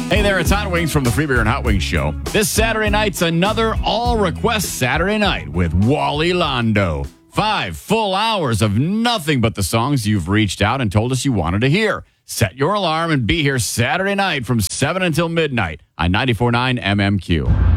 Hey there, it's Hot Wings from the Free Beer and Hot Wings Show. This Saturday night's another all-request Saturday night with Wally Londo. 5 full hours of nothing but the songs you've reached out and told us you wanted to hear. Set your alarm and be here Saturday night from 7 until midnight on 94.9 MMQ.